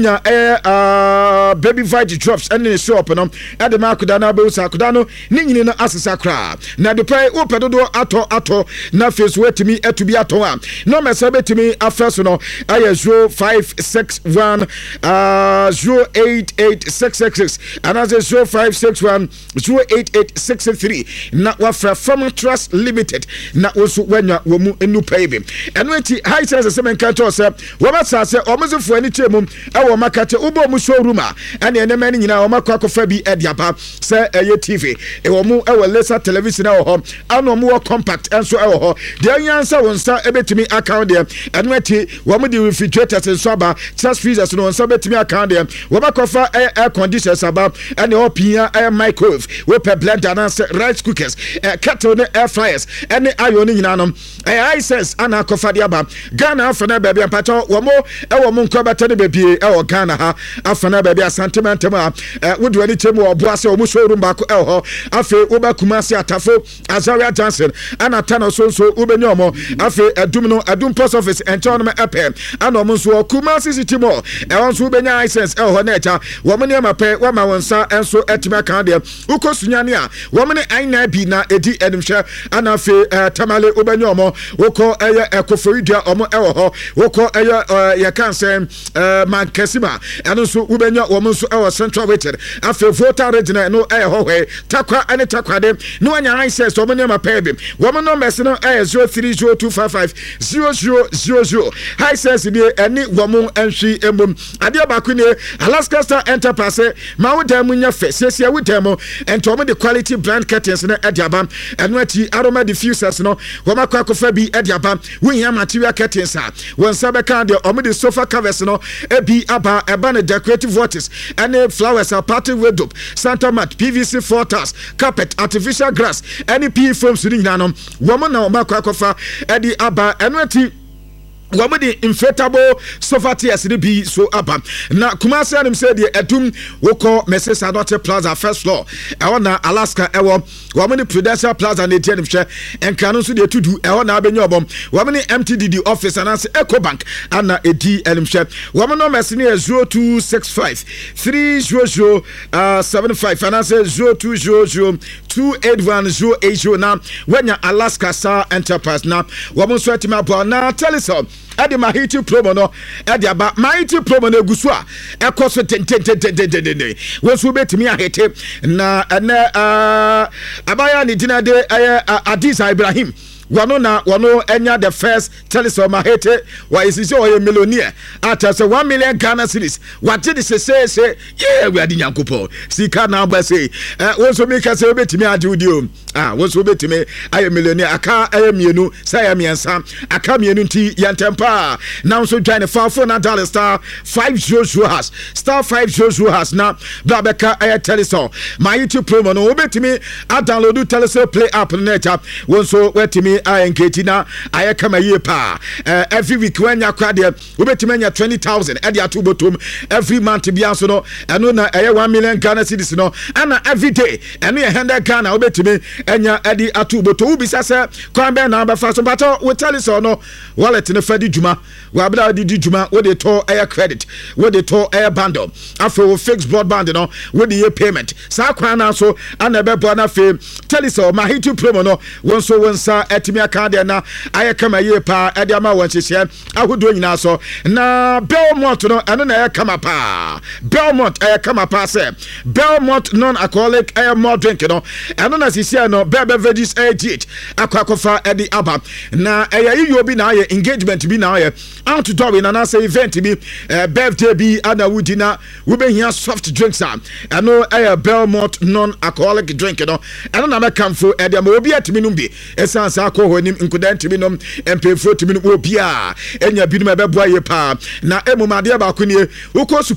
baby vitamin drops and the shop no at the makuda na be usakuda no ni nyini no asesa kra na de pay wo pedodo ato na face wetimi etubi ato a no mesa betimi afreso no aye 0561 088666 and as 0561 088663 na wafra from trust limited na woso wanya wo mu enu pay be eno enti high sense se men kan to se wo ba sa se omuzefo ani chemum e wo makate ubo mu showroom a ene enema ni nyina wo makwa kofa bi ediapa se eye TV e wo mu e wo laser television e wo ho ano mu wo compact enso e wo ho de anyansa won sa ebetimi account de eno eti wo mu di refrigerators enso aba chest freezers no won sa betimi account de wo makofa air conditioners aba ene opia air microwave we per blender na rice cookers kettle ne air fryers ene ayo ni nyina no iSense ana kofa de aba Ghana afana baabi ampacho wo mo e wo mu nkobata ne baabi e wo Ghana ha afana baabi asantiment ma wodu ani temu oboase wo mu showroom ba ko e ho afi wo ba Kumasi atafo Azaria Johnson ana tano so ubenya omo afi adum post office enchono me epe ana omo so Kumasi city mo e won so ubenya iSense e ho na echa wo mo ne mape wo ma wonsa enso etima kan de ukosunyane a wo mo ne aina bi na edi enimhwe ana afi tamale ubenya omo woko eye ekoforidua omo e ho woko eye ye kan say mankesima eno so ubenya wo mo so e central waited afi voter regional no e ho he takwa ane takwa de no anya iSense omo ne mape bi wo mo numbers no e 0302550000 iSense de eni wo mo enhwi emom ade abako ne Alaska Star Enterprise ma wo dan munya fe sesia wo dan mo ento mo de quality brand curtains na ediaba eno ati aroma diffusers no wo makwa kofa bi ediaba wo hia material curtains a won sabe kan de omo de sofa covers no ebi aba eba ne decorative waters ene flowers a party wardrobe Santa mat PVC floors carpet artificial grass any PE foams ni nyina no wo mo na wo makwa kofa edi aba eno ati wamudi inflatable sofa tiers ni bi so aba na Kumasi anim say de edum woko Mrs. Adote Plaza first floor e wona Alaska e wo wamudi Prudential Plaza na tie nimhwe enka no so de tudu e wona abenya obom wamudi MTDD office anase Ecobank ana edi enimhwe wamono mesini 0265 300 75 anase 0200 28108 na wenya Alaska Star Enterprise na wamonso atima bo na telesom ade mahiti promo no ade aba mahiti promo na egusu a ekoso tententententente wonso betimi ahete na abaya ni dinade Adisa Ibrahim wano enya the first telesom mahete wa isisi o ye millionaire ata se 1 million Ghana cedis wate de say yeah we adi nyankopo sika na ba say wonso me ka say betimi ade udi o wonso betimi aye millionaire aka aye mienu say aye miensa aka mienu nti yantempa na wonso join for na dollar star 500 has star 500 has na blabeka aye telesom my YouTube promo no betimi a download telesom play app na cha wonso wetimi INKT na aye kama ye pa every week when ya kwade obetime nya 20,000 e dia to botom every month bia so no eno na aye 1 million Ghana cedis no ana every day eno ye 100 Ghana obetime enya edi atu boto ubisa se kwan be na ba fa so bato we tell us no wallet ne fadi juma we abda di juma we dey to aye credit we dey to aye bundle after we fix broadband no we dey payment sa kwan na so ana be bo na fe tell us my hit promo no wonso wonsa etimi akade na aye kama ye pa ede ama wonhyehyɛ ahodo nyina so na Belmont no eno na aye kama pa Belmont aye kama pa se Belmont non alcoholic aye more drink no eno na sisia no beverages aged akwakofa ede aba na aye yiyo bi na aye engagement bi na aye outdoor we na say event bi birthday bi ana wudi na we be here soft drinks eno aye Belmont non alcoholic drink no eno na me kamfo ede ama obi atimi num bi esansa ko honim nkudantimi nom empefo timi no obia enya binum ebeboa ye pa na emumade ba ko nie uko supermarket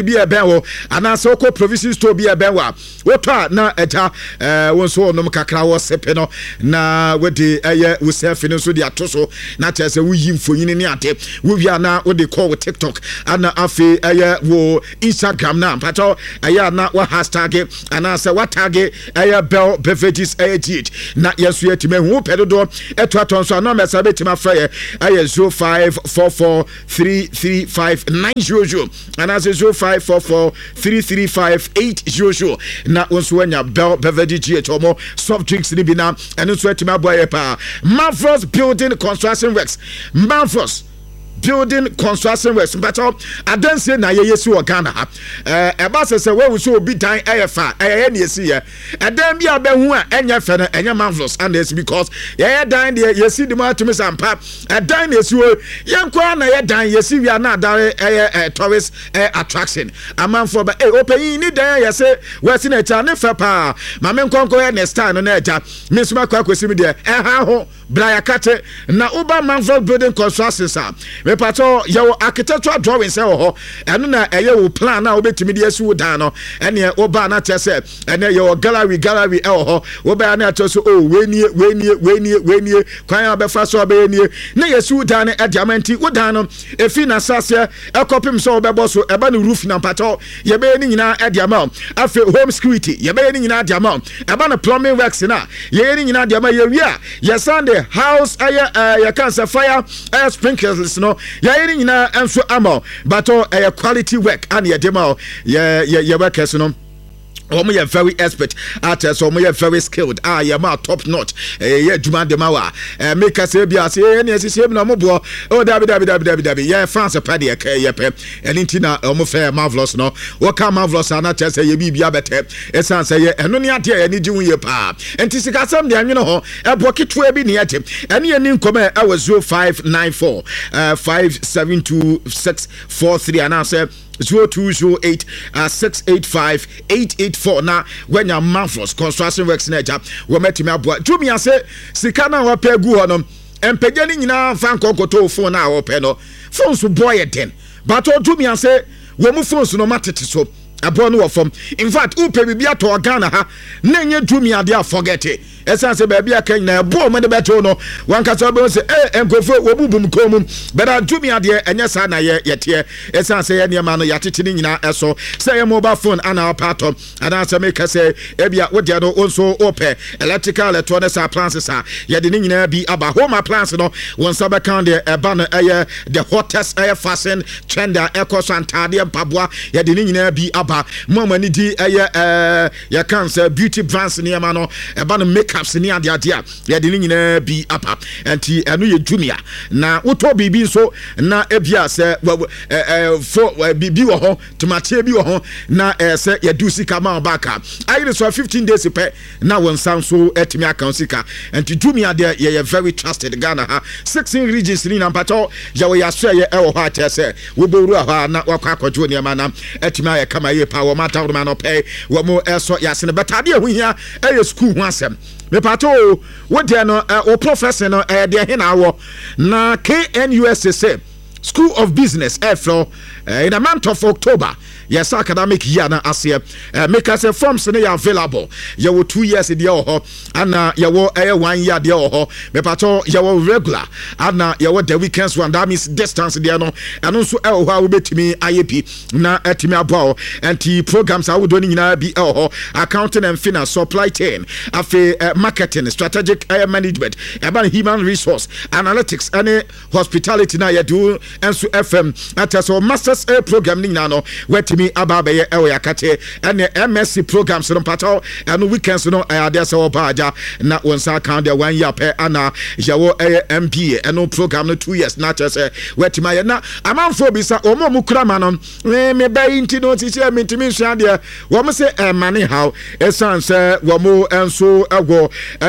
supermarket bi ebe wo anase ko provision store bi ebe wa wotɔ na ɛgya wo nso onom kakra wo sepe no na wode ɛyɛ wo selfie no so de ato so na kyerɛ sɛ woyi mfonyin ne ade wo wia na wode call wo TikTok ana afi ɛyɛ wo Instagram na mpato ɛyɛ na wa hashtag anase wa tag ɛyɛ Bell Beverages ɛyɛ GH na yeso yɛtime hu pedodo ɛto aton so na mesa betima frɛ ɛyɛ 0544335900 anase 0544335800 na onso anya Bell Beverages GH omo soft drinks ni bi na ɛno nso ɛtime aboa pa Manfros Building Construction Works Manfros Building Construction Works better adanse na ye yesi wo Ghana ha eba sese we so obi dan eyefa eye ne yesi ye edan bi abehu a enya fe no enya Manfros and it's because ye dan de yesi de ma tumi sampa edan ne yesi wo yenko na ye dan yesi wi na adare tourist attraction amanfo ba opeyin ni dan yesi we si na cha ne fe pa ma me nkonko ye ne star no na eja me suma kwa kwesi mi de ha ho bra yakate na uba Manfros Building Construction sa me pato yawo architectural drawings e ho eno na eye wo plan na obetimi de asu dan no ene oba na tese ene yawo gallery e ho wo ba na tese o wenie kwan abefa so oba enie na yesu dan e diamanti wo dan no efi na sase e kopim so obebo so eba no roof na pato ye be ni nyina e diamant afi home security ye be ni nyina diamant eba no plumbing works na ye ni nyina diamant ye wi a ye Sunday house ye cancer fire sprinklers no ya yiri nyina enso amo but quality work and ye demo ye workers no omo ye very expert at so omo ye very skilled ye ma top notch ye djuma de mawa make us bia say ne sisi na mo bo o dabi ye France pade ye pe enti na omo fe Marvelous no wo ka Marvelous na che say ye bibia bete esan say ye eno ne ade ye ni jiwu ye pa enti sika sam de anwene ho boketo bi ne yete ene ye ni nkoma e was 0594 572643 and answer 0208 685 884 na when your Manfros Construction Works nature we metimi aboa tumi ase sika na wo pe gu ho no empegye ni nyina fa nkokoto phone na wo pe no phone so boy den but o tumi ase wo mu phone so no matete so abo no wo fom in fact upe bibia to Ghana ha na nye tumi ade a forget it esa se ba bia kan na abo mo de beto no wan ka so be se enkofo wo bubum komum beda tumi ade enye sa na ye yete esa se ye niam no yatete ni nyina eso se ye mobile phone ana apato ana se make say e bia wo de no onso ope electrical electronics appliances a ye de ni nyina bi aba home appliance no won sa be kan de eba no eye the hottest air fashion trend eco santade mpaboa ye de ni nyina bi aba mama ni di eye ye kan say beauty brands ni ama no eba no caps ni ade ade a ye de ni nyina bi apa enti eno ye jumia na woto bibi so na ebia se for bibi wo ho tomate bi wo ho na se ye du sika ma baka ayire so 15 days pe na won san so etimi account sika enti jumia de ye very trusted Ghana ha 16 regions ni na pato ya wo ya so ye e wo ha tese wo boru ha na wakwa akwajo ni ma na etimi aye kama ye pa wo mata wo ma no pe wo mo eso ya se ne betade hu hia e school hu asem me pato wo de no o professor no de he na wo na KNUSS School of Business in the month of October. Yes, academic year na asia make us forms na ya available. You will 2 years in your and you will 1 year there ho. Me pato you will regular and you will the weekends one that means distance there no. And also how we betimi IAP na etimi abo and the programs I would do nyina bi accounting and finance, supply chain, afi marketing, strategic management, about human resource, analytics, and hospitality na you do and so FM at so masters program ni na no wetimi ababe ye yakate and MSc programs no pato and weekends no there so baja na wonsa account there 1 year per ana yawo MBA and no program no 2 years na just wetima ye na amanfo bisa omo mukura ma no me bay inti no ti se mentimi nso ade wo mo se money how esan se wo mo enso ego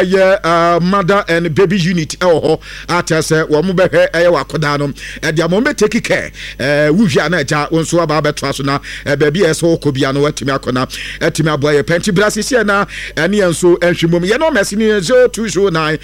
mother and baby unit ho atase wo mo be wakoda no e dia mo be take care wuhia na ja wonso aba beto so na baby eso ko bia no watimi akona atimi aboa ye penti brasisi na ene enso enhwemom ye no mesini 0209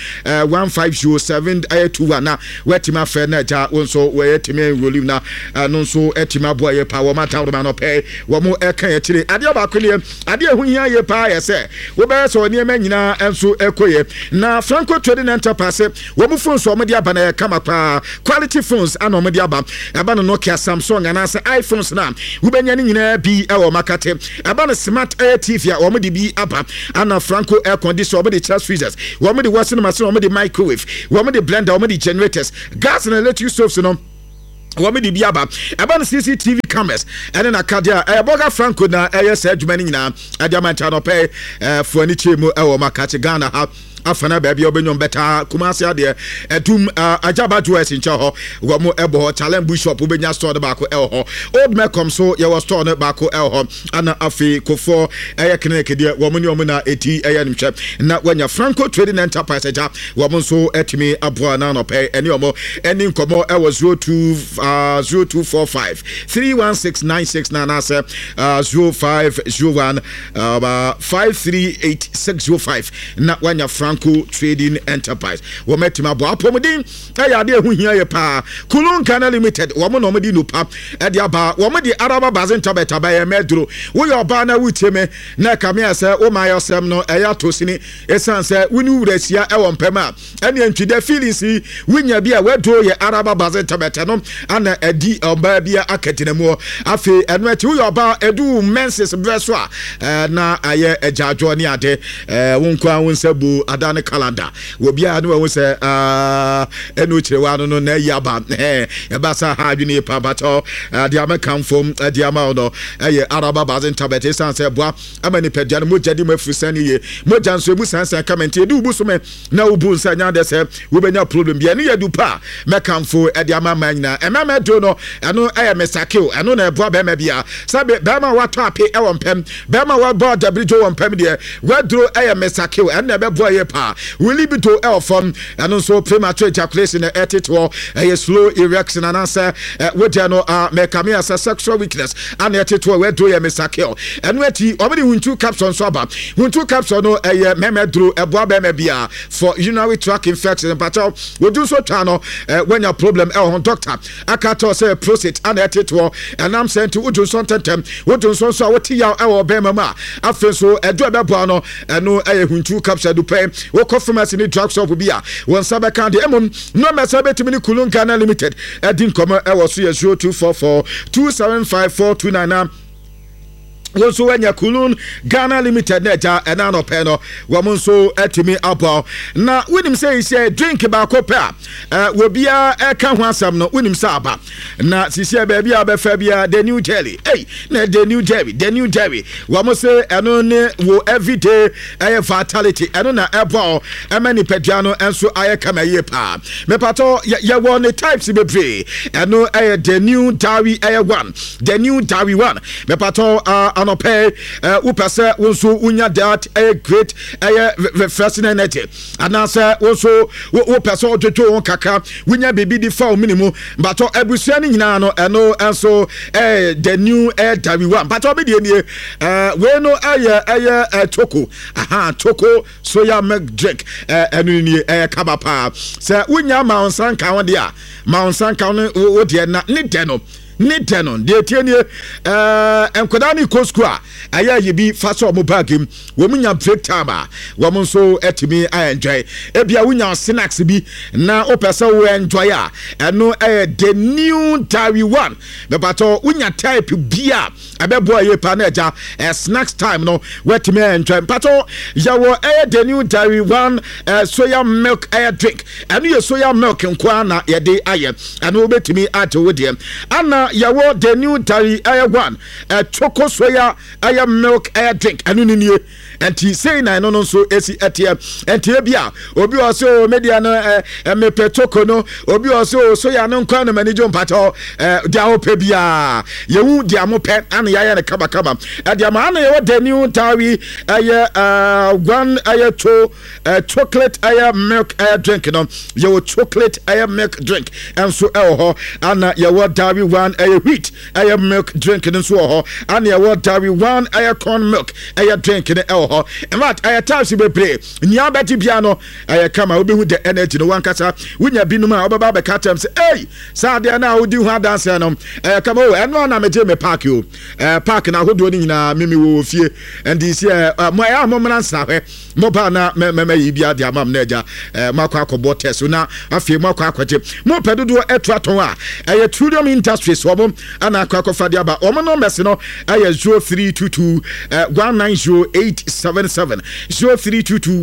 150721 na watimi afa na ja wonso we atimi rolim na no nso atimi aboa ye pa wo mata wo ma no pe wo mo eka ye kire ade ba ko ne ade ehu hia ye pa ye se wo be so ne ma nyina enso ekoye na Franco Trading Enterprise wo mo phone so mo de aba na kama pa quality phones ana mo de aba no Nokia Samsung ana se iPhones na wo benya ni nyina bi e wo makate aba no smart air TV a wo mo de bi aba ana Franco air conditioner wo mo de charge freezers wo mo de washing machine wo mo de microwave wo mo de blender wo mo de generators gas and electric stoves no wọ́n di biaba aba no CCTV cameras ene na kadia boga Franco na say adwuma ni nyina adiama chano pay for ani chemu e wo makache Ghana ha afana baby obenyon beta kumasi ade edum ajaba joes ncha ho wo mo ebo challenge bishop obenya store de baako ho old Macom so ye was store ne baako ho ana afi kofo clinic de wo mo ni wo na eti nimche na wanya Franco Trading Enterprise ja wo mo so etimi aboa na no pay eni omo eni nkomo e was 0245 316969 asa 0501 538605 na wanya Franco Trading Enterprise wo metima bo apomodin ya de hu hia ye pa Kulun Ghana Limited wo mo no medi no pa e de aba wo mo di araba bazin tabeta ba ye medro wo yo ba na wuteme na kamia se wo ma yosem no e ya tosini esan se wuni wurasia e wo mpema ene antwide feelings winya bia wedo ye araba bazin tabeta no ana edi oba bia akatinemu afi eno ati wo yo ba edu menses breso na aye ejajo ni ade wonkwa wonsabu adane calendar wo bia no wo se eno chirewa no na yaba e ba sa ha adwene pa bato de amakan fom de ama no eye araba bazin tabete sanse boa amani pedua no mojadi mafusani ye mojanso ebu sanse comment edu bu so me na ubu nsanya de se wo benya problem bia ne yedu pa mekanfo de ama manyina emama do no eno eye mesakeo eno na eboa be ma bia sabe be ma wato ape e wompem be ma wa board abrijo wompem de wadro eye mesakeo eno be boa ye pa will be to elfon eno so premature ejaculation e etito eye slow erection and answer we no mekame as sexual weakness and etito wadro ye mesakeo eno ati obedi huntu capsule so aba huntu capsule no eye memedro eboa be ma bia for urinary tract infection but we do so tano when your problem on doctor akato say prostate and etito and I'm saying to udu so tentem udu so what ya e be mama afen so edo be boa no eno eye huntu capsule do pay wo confirmation ni drug shop bia won sabe kan de emom no me sabe timi ni Kulun Ghana Limited edin komo e wo so ye 0244 275429 also when ya Kulun Ghana Limited neja enano peno wamonso etimi abo na winim say drink ba kopa we bia e ka ho asam no winim say aba na sisi ba bia be fa bia the new jelly na the new jelly wamose eno ne wo everyday vitality eno na ebo emani peduano enso aye kama ye pa me pato ya wo ne types be pre eno the new dairy one the new dairy one me pato anope upase wonso unya that great refreshing energy anase wonso upase ojojo won kaka unya baby di fa minimum but abusua ni nyina no eno enso the new dairy one but obi de nie we no choco choco soya milk drink enu ni kabapa se unya ma onsanka won dia ma onsanka no wo de na ni de no de tienie enkoda ni koskua aya yibi faso mo bagim wo munya break time wo mo so etimi enjoy ebia wunya snacks bi na opesa wo enjoy eno the new dairy one the bato wunya type bia abebo ye pa na eja snacks time no wetimi enjoy pato yawo the new dairy one soya milk drink eno ye soya milk nkwa na ye de aye eno obetimi ato dem ana yawo the new dairy one choco soya milk drink anu ni enti say na no so esi etie enti bia obi oso media no mepe choco no obi oso soya no nkwa no manager mpato dia ope bia yewu dia mope ana ya ne kaba dia ma ana yewo the new dairy one chocolate milk drink no yewo chocolate milk drink enso ho ana yewo dairy one wheat milk drink nso ho and Dairy One corn milk drink ne ho in fact types bebre nya beti bia no kama obi hu the energy no wan kasa wunya binum a obaba be katam say hey sa de na odi hu dance no kama o eno na me je me park yo park na hodo ni nyina mimi wo fie and this mo ya mo mransa hwe mo ba na me yi bia de amam na eja makwa akobo test na afie makwa akwaje mo pedodo eto aton a Trudom Industries wobom ana akwakofa de aba omo no mess no 0322 190877 0322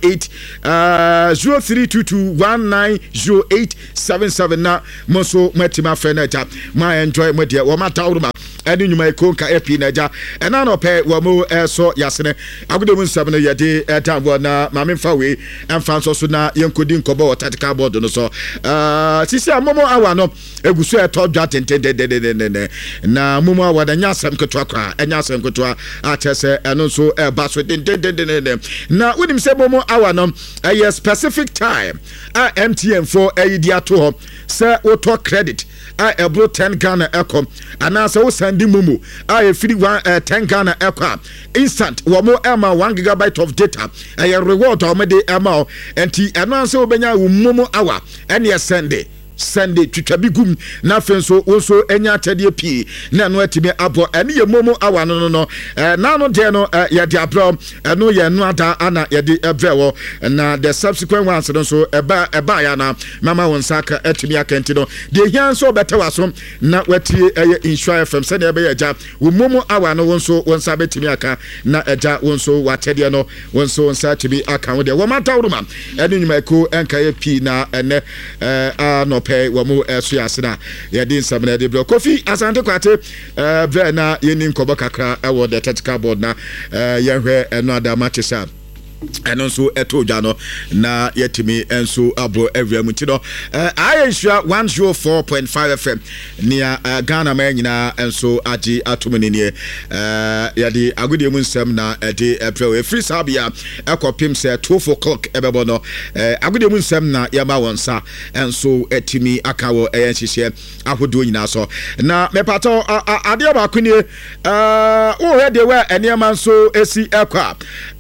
190877 na moso matima feneta ma enjoy mo de wo mata uruma eni nyuma ekonka epi naja ena no pe wo mo so yasene agodemu nsam no yede etambo na mamemfa we emfa so na yenkodi nkobo tactical board no so sisi amomo awa no eguso eto dwa tentende na momo awa da nyasam ketwa kwa enyasam ketwa atese eno so eba so tentende na wonim se momo awa no specific time MTN for di ato ho se auto credit ebro 10 Ghana ekom ana se wo sandi momo free 10 Ghana ekwa instant wo mo ema 1 gigabyte of data reward o me de ema enti eno se obenya wo momo awa ene Sunday twitwabigum na fenso wonso enya atade pii na no atime abo ene ye momo awa no na no de no ye de abro eno ye no ada ana ye de ebrewo na the subsequent ones no so eba ya na mama wonsaka atime akenti no de hian so betewaso na watie insure FM se na ebe ya ja wo momo awa no wonso wonsa betime aka na eja wonso watede no wonso wonsa tibi aka wo de wo mata wuruma ene nyuma ko enka ye pii na ene no wo mo so yasena ye din samna de bro Kofi Asante Kwate be na yeni nkobo kakra wo the tactical board na ye hwe eno ada matchesa eno so eto dwa no na yetimi enso abo every muti no ayensua 104.5 FM nia Ghana ma nyina enso agi atomani ne yade agudie mu nsem na ede eprewe free sabia ekopim se 12 o'clock ebebo no agudie mu nsem na yama wonsa enso etimi akawo eyenhihye ahodo nyina so na mepato ade ba kunie wo he de we eniema nso esi ekwa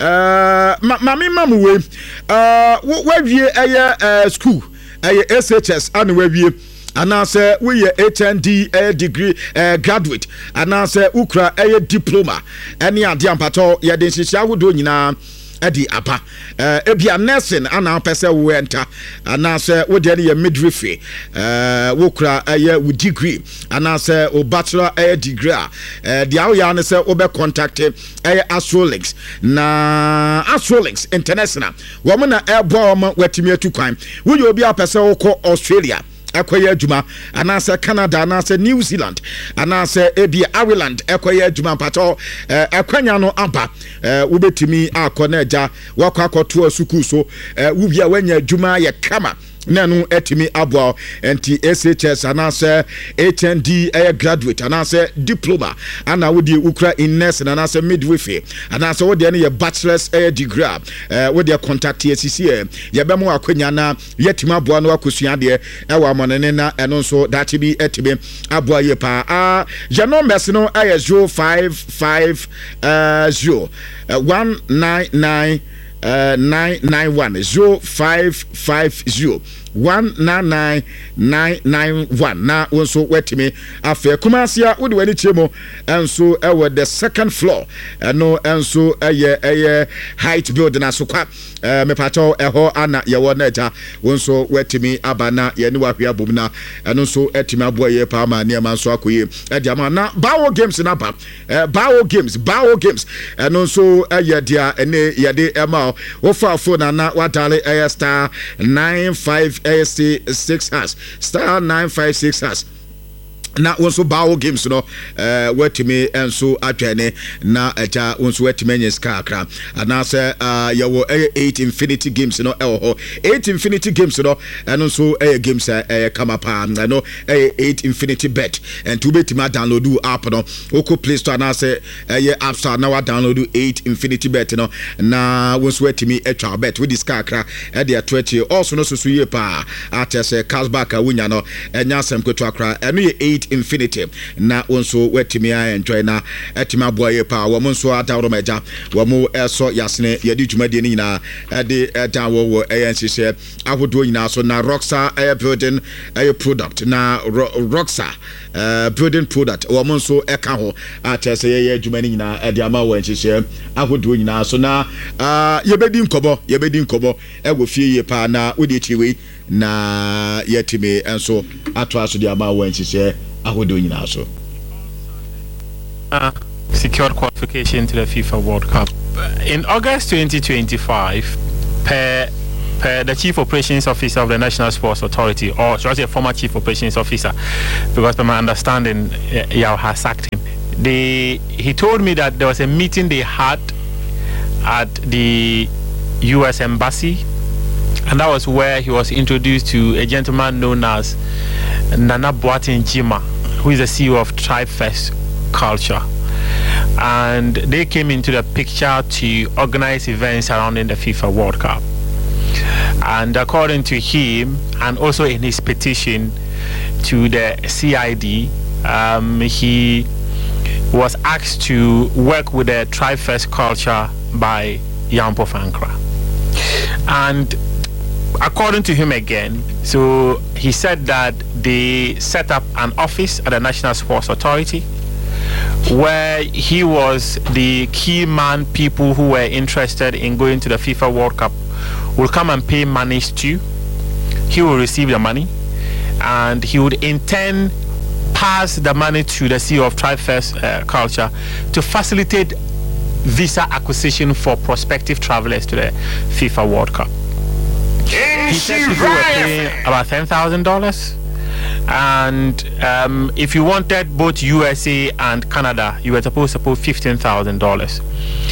mami mamu we wie school SHS and we anase we HND degree graduate anase ukra diploma any ade ampato ye de hihia wodo nyina edi apa ebia nursing ana pese wo enter anase wo de ye midwifery wo kura wo degree anase o bachelor degree dia wo ya ne se wo be contact Astrolinks na Astrolinks International wo mo na ebo mo watimi atukwan wo ye obi apese wo ko Australia ekoye adwuma anase Canada anase New Zealand anase ebia Ireland ekoye adwuma pato ekwanya no aba wo betimi akọ na eja wakọ akọto asuku so wo bia wanya adwuma ye kama nanu etimi abo enti SHS anase HND graduate anase diploma ana wodi ukra in nursing anase midwifery anase wodi ne ye bachelor's degree wodi contact SCC ye be mo akwanya na yetimi abo na wakosua de wa amonene na eno nso that bi etimi abo ye pa je numbers no 0550 199 991 0550 199991 na wonso wetimi afa kumasia wodi wani chemo enso ewe the second floor no enso eye height building asokwa mepato eho ana ye wo na eja wonso wetimi abana ye ni wahwe abom na eno so etimi aboye pa ma ne ma nso akoye ediama na bawo games na ba bawo games eno so eye dia ene ye de ema wo fa phone na wadale eye star 95 AC6 has star 956 has na wonso bawo games no wetimi enso atwene na eja wonso wetimi nyeska akra ana se yawo 8 infinity games no eho 8 infinity games no eno so games kama pa no 8 infinity bet and to betimi download app no oko play store na se app store na wa download 8 infinity bet no na wonso wetimi etwa bet with this akra e de atwechi also no so ye pa atese cashback awunya no enya sem kwetu akra eno ye 8 Elite Infinity na wonso wetimi enjoy na etima boye pa wo nso atawro meja wo mo eso yasne yedi dwumade ni nyina de dan wo nhihye ahodo nyina so na Roxa air building air product na Roxa building product wo nso eka ho atese ye dwumani nyina de ama wo nhihye ahodo nyina so na yebedi nkobo ego fie ye pa na wodi chiwe na yetime enso ato aso de ama wo nhihye ahodo nyina so secured qualification to the FIFA World Cup in August 2025 per the Chief Operations Officer of the National Sports Authority, or should I say former Chief Operations Officer, because by my understanding Yao has sacked him. He told me that there was a meeting they had at the US Embassy, and that was where he was introduced to a gentleman known as Nana Boateng Jima, who is the CEO of Tribe First Culture. And they came into the picture to organize events surrounding the FIFA World Cup. And according to him, and also in his petition to the CID, he was asked to work with the Tribe First Culture by Yampo Fankra. And according to him again, so he said that they set up an office at the National Sports Authority where he was the key man. People who were interested in going to the FIFA World Cup will come and pay monies to. He will receive the money and he would in turn pass the money to the CEO of Tribe First Culture to facilitate visa acquisition for prospective travelers to the FIFA World Cup. He said people were paying about $10,000. And if you wanted both USA and Canada, you were supposed to pay $15,000.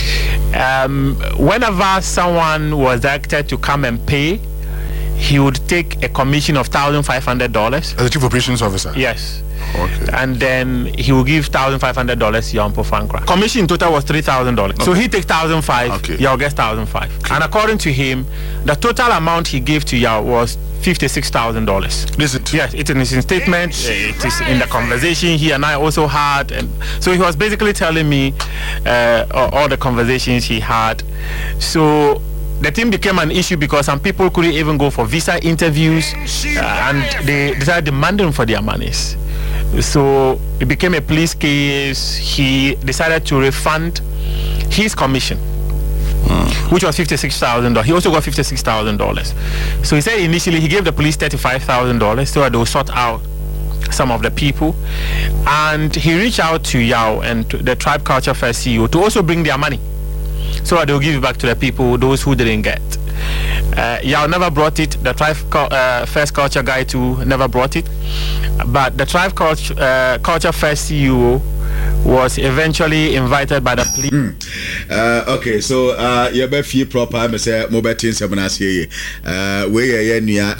Whenever someone was directed to come and pay, he would take a commission of $1,500. As a Chief Operations Officer? Yes. Okay. And then he will give $1,500 Yampo Fankra. Commission in total was $3,000. Okay. So he takes $1,500, okay. Yao gets $1,500. Okay. And according to him, the total amount he gave to Yao was $56,000. Is it? Yes, it is in statement. It is in the conversation he and I also had. And so he was basically telling me all the conversations he had. So the thing became an issue because some people couldn't even go for visa interviews and they started demanding for their monies. So it became a police case. He decided to refund his commission, which was $56,000. He also got $56,000. So he said initially he gave the police $35,000 so that they will sort out some of the people. And he reached out to Yao and to the Tribe Culture First CEO to also bring their money so that they will give it back to the people, those who didn't get. Yao never brought it. The Tribe First Culture guy too never brought it. But the Tribe Culture First CEO was eventually invited by the police. Okay, so you be feel proper. Me say mo betin se mona se we ye nua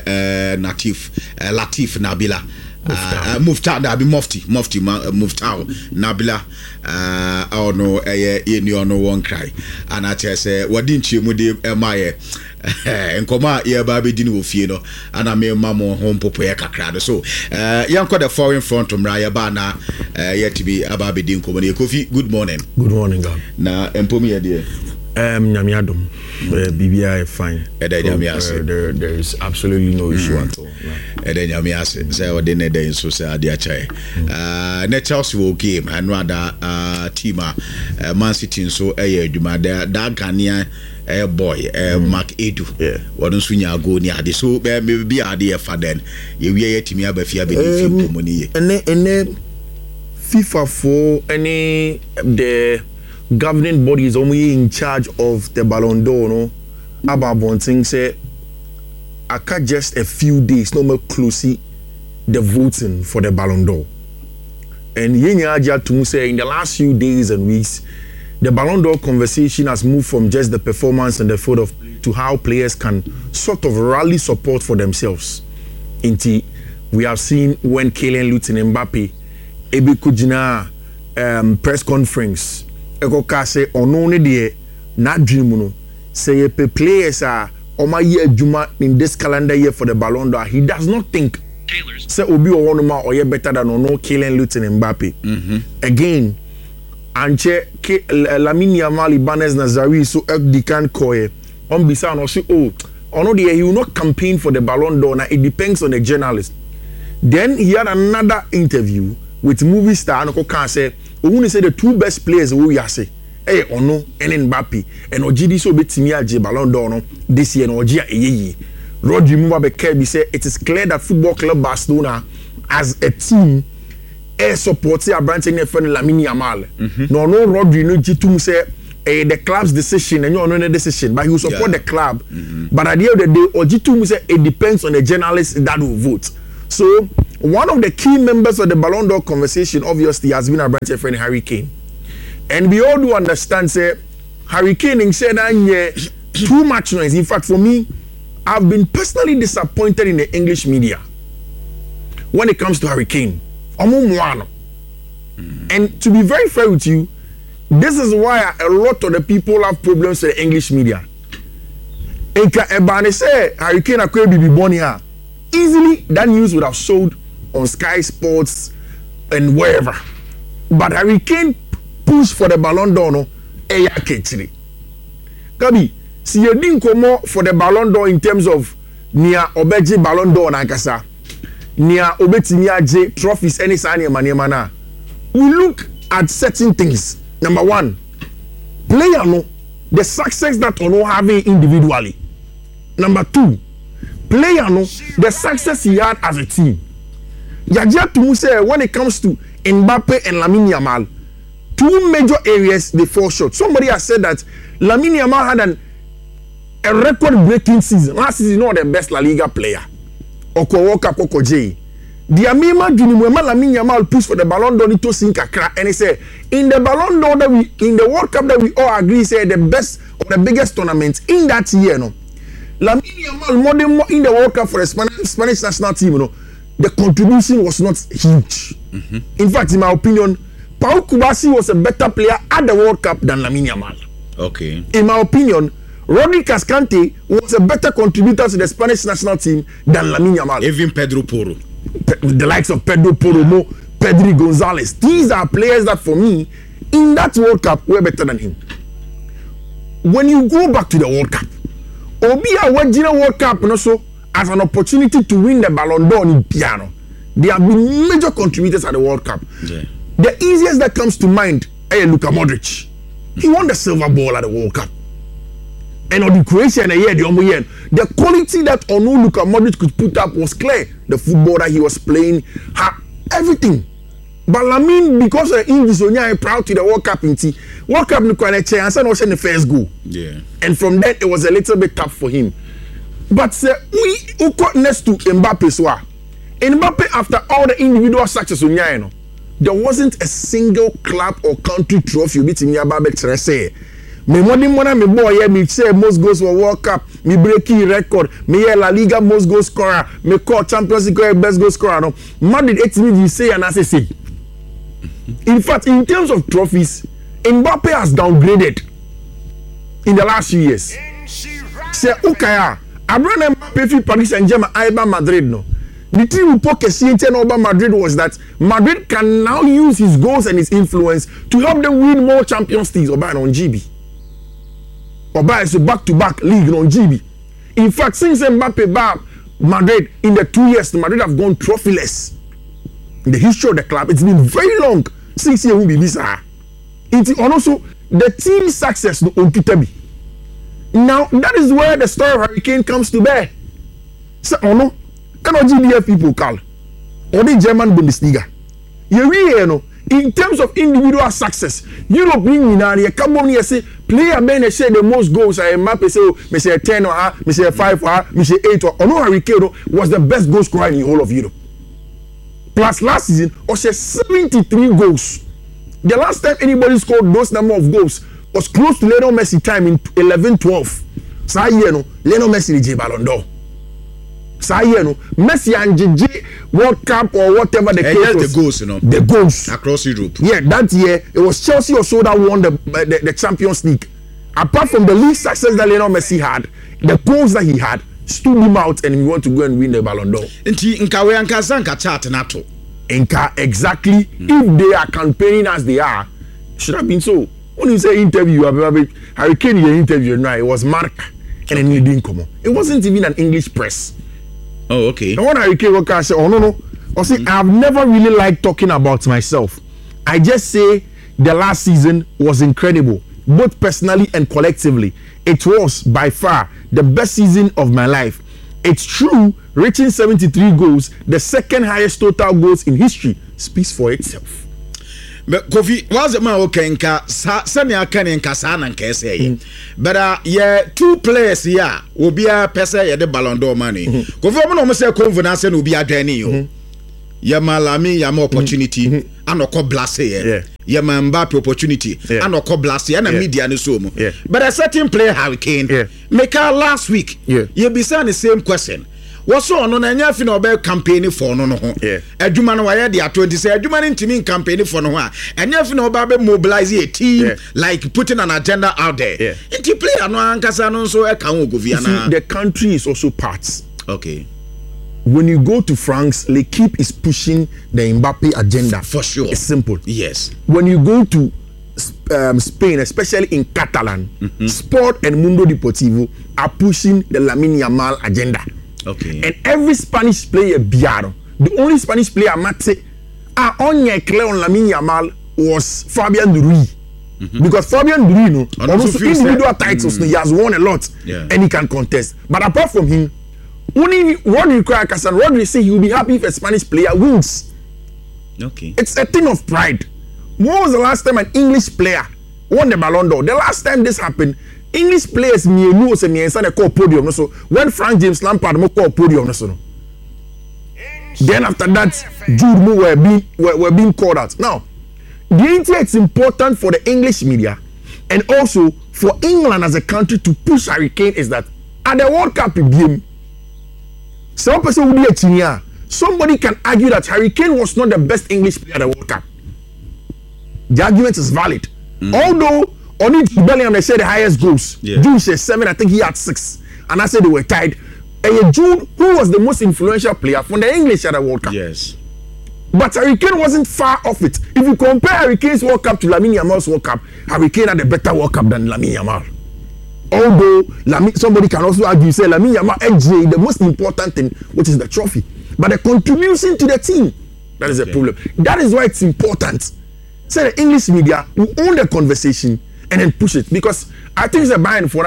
Latif Nabila. Mufta Nabi Mufti Nabila no ye ni ono won cry and I say wadi nchiemu de emaye nkoma ye ba be di ni ofie no ana me mamo home popo ye kakra so yanko the foreign front mra ye ba na ye tibi aba be di nkoma ne Kofi. Good morning God na empom ye de Nyamiadom BBI fine. There is absolutely no issue at all. Nyamiase say we dey there so say ade achai. Na Chelsea will game and rather team Man City so adwuma that Ghanaian boy Mark Edu. Won so nya go ni ade so me be ade fa den ye wie ye timi abafia be ni film komoni ye. Ene FIFA for any the governing body is only in charge of the Ballon d'Or, no? About Bonting say, I cut just a few days, no more closely the voting for the Ballon d'Or. And Yenya to say in the last few days and weeks, the Ballon d'Or conversation has moved from just the performance and the field of to how players can sort of rally support for themselves. Inti, we have seen when Kylian Mbappe, Ebi Kujina press conference. Eko ka say ono ne de na dream no say players are oma ye adwuma in this calendar year for the Ballon d'Or. He does not think Say Obi or one more or you better than no Kylian Mbappe. Again, Anche Lamine Yamal, Ibanez Nazari, so Dikan Koye on Bisa no say he will not campaign for the Ballon d'Or. Now it depends on the journalist. Then he had another interview with movie star and can say, "We say the two best players we are say, Ono and Mbappe and Ojidi so betimi aje Ballon d'Or no this year no Ojia eyeyi." Rodri Mubabeke say it is clear that Football Club Barcelona as a team supporting a branch in the Lamine Yamal. No Rodri no jitum say the club's decision and you know the decision, but he will support the club. But at the end of the day, Ojitum say it depends on the journalists that will vote. So one of the key members of the Ballon d'Or conversation obviously has been a branch friend Harry Kane. And we all do understand say Harry Kane said too much noise. In fact, for me, I've been personally disappointed in the English media when it comes to Harry Kane. And to be very fair with you, this is why a lot of the people have problems with the English media. Enka Ebane say Harry Kane akwe bibi born here. Easily that news would have sold on Sky Sports and wherever. But Harry Kane push for the Ballon d'Or no eya ketiri. Gabi, si you didn't come for the Ballon d'Or in terms of nia obeji Ballon d'Or na kasa, nia obetimi aje trophies any sani na. We look at certain things. Number one, player no the success that Ono having individually. Number two, player no the success he had as a team. Yajia Tumu say when it comes to Mbappe and Lamine Yamal, two major areas they fall short. Somebody has said that Lamine Yamal had a record-breaking season. Last season, not the best La Liga player. Oko World Cup J. The Amima Junimwema Lamine Yamal pushed for the Ballon d'Or to Sinkakra, and he said in the Ballon d'Or that in the World Cup that we all agree say the best or the biggest tournament in that year, no. Lamine Yamal more in the World Cup for the Spanish national team, no. The contribution was not huge. In fact, in my opinion, Pau Kubasi was a better player at the World Cup than Lamine Yamal. Okay. In my opinion, Rodri Cascante was a better contributor to the Spanish national team than Lamine Yamal. Even Pedro Porro. The likes of Pedro Porro, Pedri Gonzalez. These are players that for me, in that World Cup, were better than him. When you go back to the World Cup, Obia Wajina World Cup and also as an opportunity to win the Ballon d'Or in piano. They have been major contributors at the World Cup. Yeah. The easiest that comes to mind is Luka Modric. He won the silver ball at the World Cup. And on the Croatia and the quality that Onu Luka Modric could put up was clear. The football that he was playing, everything. But Lamine, because of English, is proud to the World Cup in T. World Cup in chance and also the first goal. Yeah. And from then it was a little bit tough for him. But we got next to Mbappe so Mbappe, after all the individual success there wasn't a single club or country trophy beating Mbappe say. Me money me boy me say most goals for World Cup, me breaking record, me La Liga most goal scorer, me call Champions League best goal scorer. No, Madrid 8 minutes say and I say. In fact, in terms of trophies, Mbappe has downgraded in the last few years. Say okay, Abraham Mbappe fi Paris Saint-Germain, Aiba Madrid no. The thing with Pochettino over Madrid was that Madrid can now use his goals and his influence to help them win more Champions Leagues or buy on GB. Or buy a back-to-back league on GB. In fact, since Mbappe bought Madrid in the 2 years, Madrid have gone trophyless. In the history of the club, it's been very long since he will be this. And also, the team success on Kitabi. Now, that is where the story of Harry Kane comes to bear. So, no, GDF people call. Or the German Bundesliga. You know, in terms of individual success, Europe you say player men say the most goals I Mbappe say me say 10 or me say 5 or me say 8 or no Harry Kane was the best goal scorer in the whole of Europe. Plus last season was 73 goals. The last time anybody scored those number of goals was close to Lionel Messi time in 11-12. So Lionel Messi the Ballon d'Or. Messi and JJ World Cup or whatever the case was. The goals, the goals across Europe. Yeah, that year it was Chelsea also that won the Champions League. Apart from the league success that Lionel Messi had, the goals that he had stood him out and we want to go and win the Ballon d'Or. Nti nkawe ankasa nka chart nato. Nka exactly if they are campaigning as they are, should have been so. When you say interview, Harry Kane interview now, it was Mark and then he didn't come on. It wasn't even an English press. Oh, okay. And when Harry Kane said, oh no, I say I've never really liked talking about myself. I just say the last season was incredible, both personally and collectively. It was by far the best season of my life. It's true, reaching 73 goals, the second highest total goals in history, speaks for itself. But Kofi, was a man okay nka sani akane nka sa na nka ese but yeah, two players here will be a person ya the Ballon d'Or money. Kofi omo no say confidence na obi adwani yo. Yama Lami yama opportunity anoko blase ye. Yama Mbappe opportunity anoko blase na media ne so mo. But a certain player Harry Kane make last week you be saying the same question. What's on anya fi na obe campaign for no ho. Adwuma no waya dia 20 say adwuma no ntimi campaign for no ho a anya fi na oba be mobilize a team like putting an agenda out there. Inti player no ankasa no so e kan ogovia na. The country is also parts. Okay. When you go to France, L'Equipe is pushing the Mbappe agenda. For sure. It's simple. Yes. When you go to Spain, especially in Catalan, Sport and Mundo Deportivo are pushing the Lamine Yamal agenda. Okay. And every Spanish player, Biaro, the only Spanish player, Mate, on Lamine Yamal was Fabian Ruiz. Because Fabian Ruiz, also individual titles, he has won a lot and he can contest. But apart from him, only Rodri Crackerson, Rodri say he will be happy if a Spanish player wins. Okay. It's a thing of pride. When was the last time an English player won the Ballon d'Or? The last time this happened, English players know say me inside the call podium. So when Frank James Lampard mo call podium, so then after that, Jude Mo were being called out. Now, the internet is important for the English media and also for England as a country to push Harry Kane is that at the World Cup game. Some person will be a senior. Somebody can argue that Harry Kane was not the best English player at the World Cup. The argument is valid. Although only Bellingham they said the highest goals. Jude said 7, I think he had 6. And I said they were tied. And Jude, who was the most influential player from the English at the World Cup. Yes. But Harry Kane wasn't far off it. If you compare Harry Kane's World Cup to Lamine Yamal's World Cup, Harry Kane had a better World Cup than Lamine Yamal. Although somebody can also argue, say Lamine Yamal XG, the most important thing, which is the trophy, but the contribution to the team, that is a problem. That is why it's important. Say the English media will own the conversation and then push it, because I think it's a buy-in for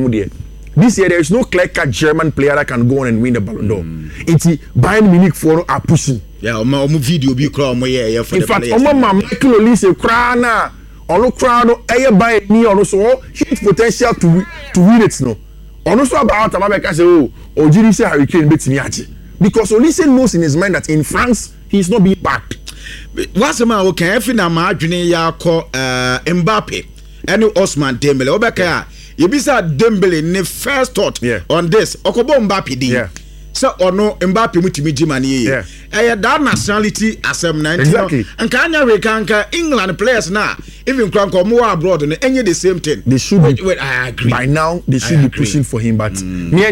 this year. There is no clear-cut German player that can go on and win the Ballon d'Or. It's Bayern Munich for are pushing. Yeah, video be for in fact, Michael Olise Krana. Ono crowd aye by me also huge potential to win it no. Ono so about Amabeka say Ojiri say Harry Kane betimi age. Because Olise knows in his mind that in France he is not being backed. What's man okay if na ma adwene ya ko Mbappe and Ousmane Dembele obeka ye bisa Dembele ne first thought on this okobo Mbappe din. So ono Mbappe mutimi jimani ye. That nationality asem 19. Exactly. And Kanya England players now, even Cranko more abroad and any the same thing. They should be. I agree. By now they should be pushing for him, but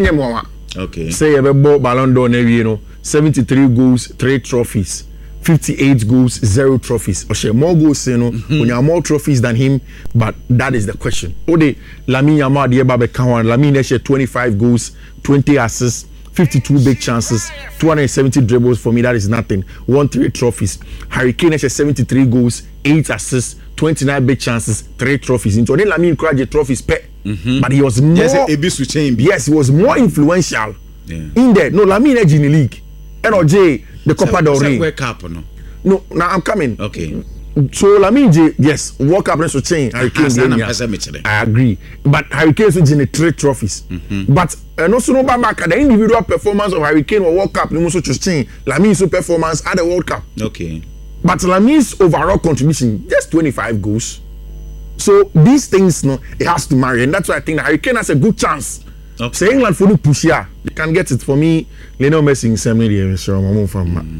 okay. Say a Ballon d'Or, 73 goals, 3 trophies. 58 goals, 0 trophies. Or more goals, when you have more trophies than him, but that is the question. Ode Lamine Yamal the Babe Kawan, Lamine 25 goals, 20 assists. 52 big chances, 270 dribbles. For me, that is nothing. 13 trophies. Harry Kane has 73 goals, 8 assists, 29 big chances, 3 trophies. Into then Lamine Krajé trophies pet, but he was more. Yes, he was more influential in there. No, Lamine edge in the league. NOJ the Copa del Rey. No, now I'm coming. Okay. So Lamine J, yes, World Cup to change. Harry Kane, I agree. But Harry Kane is in the 3 trophies. But also no back the individual performance of Harry Kane or World Cup, you must change. Lamine's performance at the World Cup. Okay. But Lamine's overall contribution just 25 goals. So these things, no, it has to marry, and that's why I think that Harry Kane has a good chance. Okay. So England for the push here, they can get it. For me, Lionel Messi in semi from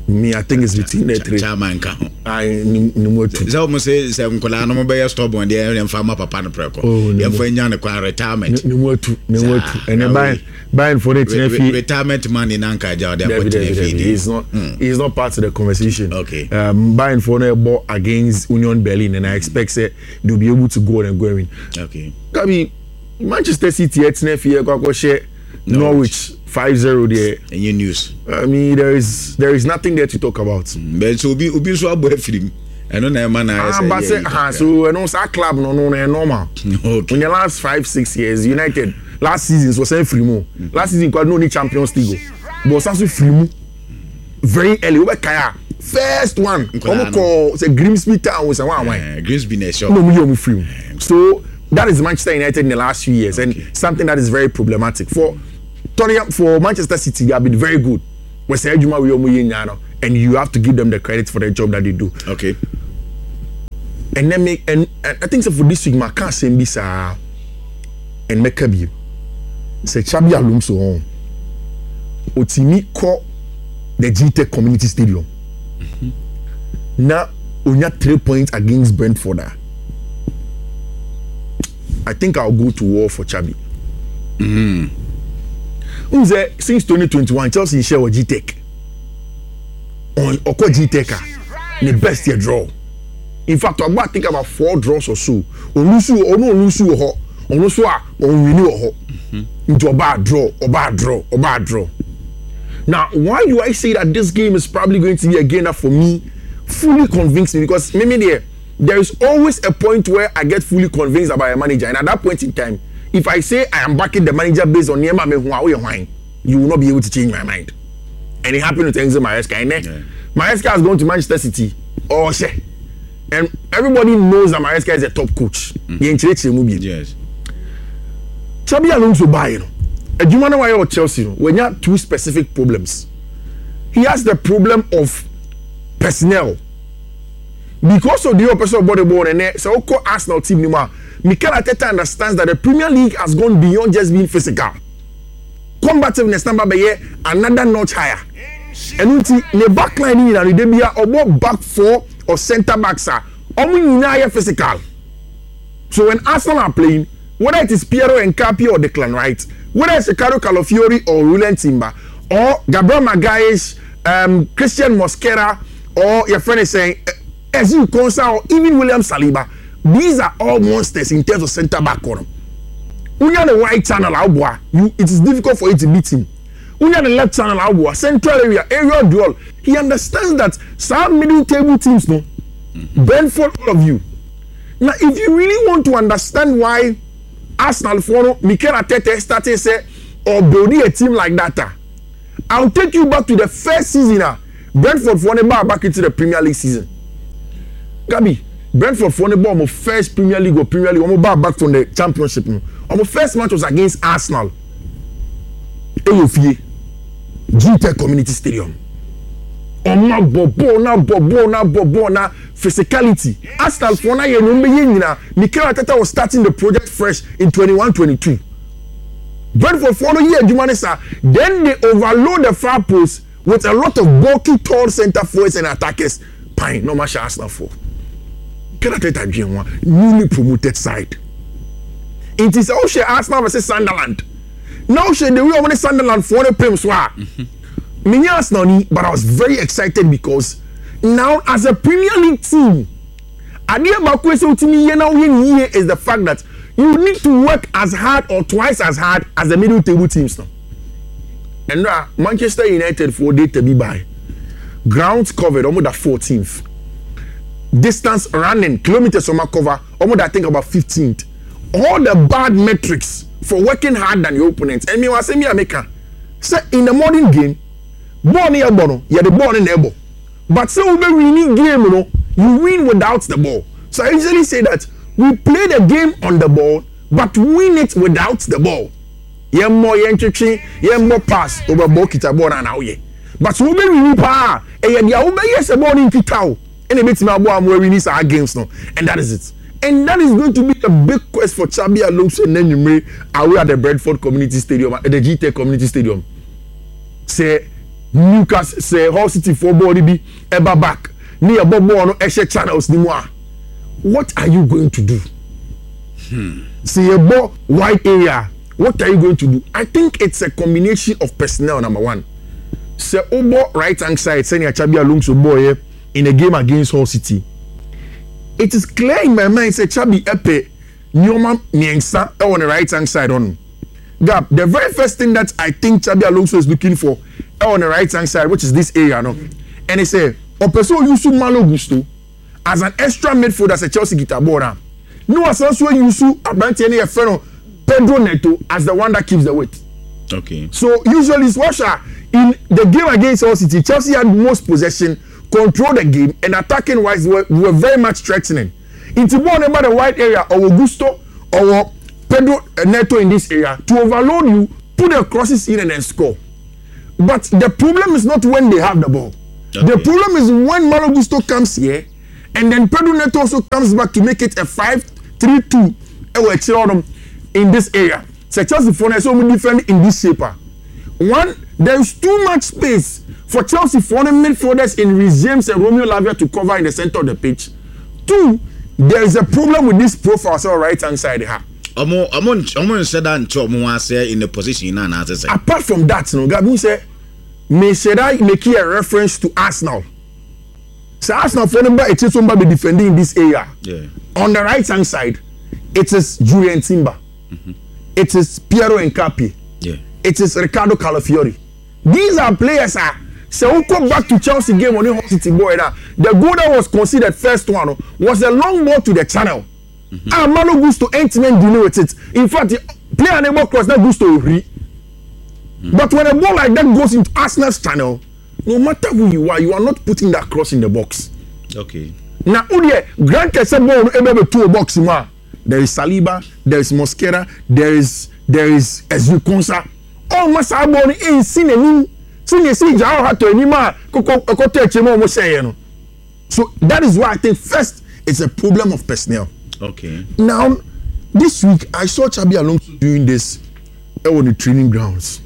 Me, I think it's between the three. Chairman ka ho. I number 2. So mo say nkola no mo be stubborn dey em fa ma papa no preko. Em fa nya ne kwa retirement. Number 2. And then buying for it retirement money na nka ja dey put in feed. He's not part of the conversation. Okay. Buying for no ball against Union Berlin, and I expect say they'll be able to go and go in. Okay. Kabi Manchester City at Nefi kwa share Norwich 5-0 there. Any news? I mean, there is nothing there to talk about. But so obi so abo film. I don't know man but say so no sa club no normal. Okay. In the last 5-6 years, United last season was free mo. Last season quite no Champions League. But also free mo. Very early we kaya. First one. Come call say Grimsby Town was a one. Grimsby na shop. No we free. So that is Manchester United in the last few years, and something that is very problematic for Manchester City. They have been very good. And you have to give them the credit for the job that they do. Okay. And then and I think so for this week, I can't say this and make a view. Say Xabi Alonso on. Otimi call the GTEC Community Stadium. Now, only 3 points against Brentford. I think I'll go to war for Xabi. Since 2021, Chelsea share with GTEC. On Oko GTEC, the best year draw. In fact, I think about 4 draws or so. Olusu, into a bad draw. Now, why do I say that this game is probably going to be a gainer for me? Fully convinced me, because maybe there is always a point where I get fully convinced about a manager, and at that point in time, if I say I am backing the manager based on Niema Mehuawei, you will not be able to change my mind. And it happened with Enzo Maresca. Maresca has gone to Manchester City. And everybody knows that Maresca is a top coach. Yes. Xabi Alonso Bayern. Do you know why Chelsea? When you have 2 specific problems, he has the problem of personnel. Because of the opposite of body ball, and so Arsenal team Nima, Mikel Arteta understands that the Premier League has gone beyond just being physical. Combativeness number by year, another notch higher. And the back line in the or back 4 or centre backs are only physical. So when Arsenal are playing, whether it is Piero Nkapi or Declan Wright, whether it's Ricardo Calafiori or Rulen Timber, or Gabriel Magalhaes, Christian Mosquera, or your friend is saying Ezri Konsa or even William Saliba, these are all monsters in terms of centre back corner. When you have the right channel, it is difficult for you to beat him. When you have the left channel, central area duel, he understands that some middle table teams no Brentford, all of you. Now, if you really want to understand why Arsenal for Mikel Arteta started say or building a team like that, I'll take you back to the first season. Brentford for the back into the Premier League season. Gabi, Brentford for the ball of first Premier League or Premier League, back from the Championship. Our first match was against Arsenal. GTEC Community Stadium. Na physicality. Arsenal for na Mikel Arteta was starting the project fresh in 21-22. Brentford for no year then they overload the far post with a lot of bulky tall centre forwards and attackers. Pine, no match Arsenal for. Mikel Arteta newly promoted side. It is also Arsenal versus Sunderland. Now the way of Sunderland for the Prem Soir. But I was very excited because now as a Premier League team, is the fact that you need to work as hard or twice as hard as the middle table teams now. And now Manchester United for day to be by. Grounds covered almost the 14th. Distance running, kilometers on my cover, almost I think about 15th. All the bad metrics for working hard than your opponents. And me was saying, say in the modern game, ball near ball, you the ball in the ball. But say we winning game, you win without the ball. So I usually say that we play the game on the ball, but win it without the ball. You more pass over ball kita ball now ye. But we win pa, and you yes a ball in kitao. And a bit my ball where we need our games now, and that is it. And that is going to be a big quest for Xabi Alonso and then you may away at the Brentford Community Stadium, at the GTEC Community Stadium. Say Newcastle say Hull City for ball be ever back. Near ball no eshe channels ni more. What are you going to do? See a ball wide area. What are you going to do? I think it's a combination of personnel. Number one, say Obo right hand side, sending a Chabi Alonso boy in a game against Hull City. It is clear in my mind. Say Chabi Epe Nyoma Miensa on the right hand side on. Gap. The very first thing that I think Chabi Alonso is looking for on the right hand side, which is this area, no, and he say, "Opeso Yusu Malo Gusto as an extra midfielder as a Chelsea guitar board. No, as also Yusu Abanti any friend Pedro Neto as the one that keeps the weight." Okay. So usually it's Washer in the game against Hull City. Chelsea had most possession, control the game, and attacking wise were very much threatening. It's more about the wide area or Augusto or Pedro Neto in this area to overload you, put the crosses in and then score. But the problem is not when they have the ball. Okay. The problem is when Malo Gusto comes here and then Pedro Neto also comes back to make it a 5-3-2 in this area. So Chelsea for so defend in this shape. One, there is too much space for Chelsea for the midfielders in Reece James and Romeo Lavia to cover in the center of the pitch. Two, there is a problem with this profile so right hand side here. Said that say in the position now. Apart from that, no, Gabu say, should I make a reference to Arsenal? So Arsenal for them, it is somebody defending in this area. Yeah. On the right hand side, it is Julian Timber. It is Piero Nkapi. Yeah. It is Ricardo Calafiori. These are players. So we come back to Chelsea game on the Hull City boy. The goal that was considered first one was a long ball to the channel. Malo Gusto ain't men dealing with it. In fact, the player never cross that Gusto re. But when a ball like that goes into Arsenal's channel, no matter who you are not putting that cross in the box. Okay. Now, Grant Kesse ball able to a box ma. There is Saliba, there is Mosquera, there is Ezri Konsa. All masa ball in sine see Jao had to anima kote chemo mo say no. So that is why I think first it's a problem of personnel. Okay. Now, this week I saw Chabi Alonso doing this on the training grounds,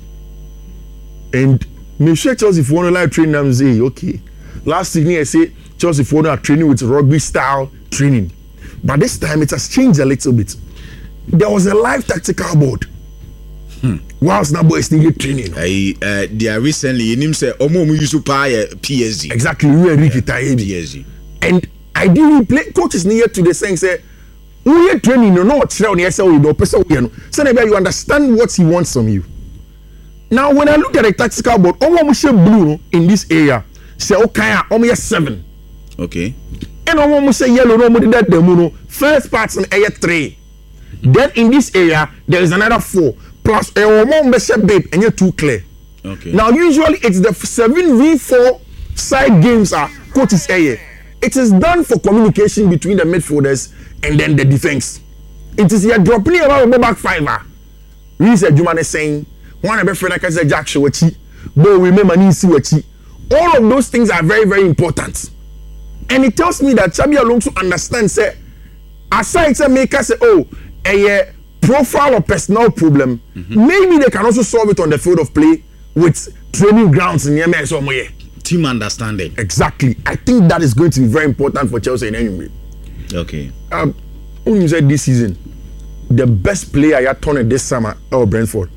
and me sure Chelsea for one live training. I'm saying okay. Last evening I say Chelsea for are training with rugby style training, but this time it has changed a little bit. There was a live tactical board. Whilst now boys need training. They are recently you name say Omo used to pay PSG. Exactly, we are Ricky PSG. And I didn't play coaches near to the saying say we are training no tell on yourself no person so maybe you understand what he wants from you. Now when I look at the tactical board, Omo blue in this area say okay, Omo 7. Okay. And Omo say yellow no mo that the first part in area 3. Then in this area there is another 4 plus Omo babe and you're too clear. Okay. Now usually it's the 7v4 side games are coaches area. It is done for communication between the midfielders and then the defense. It is your dropping about back fiver. We said Jumane saying one of my friend I say Jack Showachi, but we remember Nisi Wachi. All of those things are very, very important. And it tells me that Chabi Alonso understands say aside say maker say a profile or personal problem, maybe they can also solve it on the field of play with training grounds in Yemen somewhere. Team understanding. Exactly. I think that is going to be very important for Chelsea in any way. Okay. When you said this season, the best player I had turned this summer, Brentford.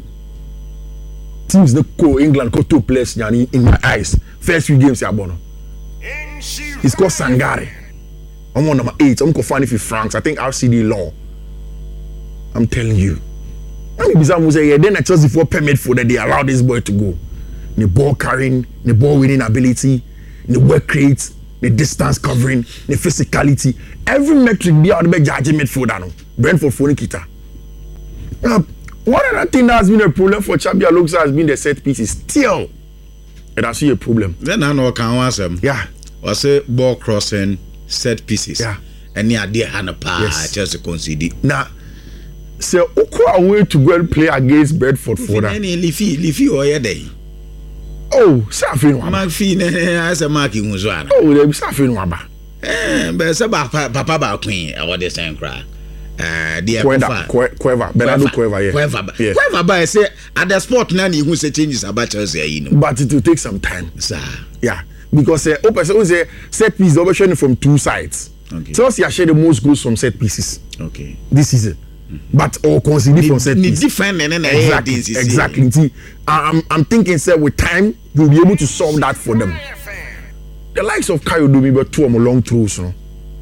Teams the England got 2 players in my eyes. First 3 games, Yabono. He's called Sangare. I'm on number 8. I'm going to find if Franks. I think RCD Law. I'm telling you. I mean, then I Chelsea for permit for that they allow this boy to go. The ball carrying, the ball winning ability, the work rate, the distance covering, the physicality. Every metric be out of judging midfielder. Brentford for Nikita. One other thing that has been a problem for Chabi Alonso has been the set pieces. Still, it has been a problem. Then I know can answer. Yeah. I say ball crossing, set pieces. Yeah. And near dear Hannah Pa Chelsea conceded. Now, so Oko away to go and play against Brentford for that. Any Leafy or your day. Oh, Safin Waba. Magfine as a marking was one. Oh, them Safin Waba. But Papa Queen, I want the same cry. Cueva, Bernardo Cueva, yeah. Cueva, but I say at the sport now you say changes about Chelsea, you know. But it will take some time, sir. Yeah, because set piece overshadowing from two sides. Okay. Chelsea share the most goals from set pieces. Okay. This season, but all considered from set pieces. Exactly. I'm thinking, sir, with time you'll be able to solve that for them. The likes of Kayo Dumi, but two long throws, no.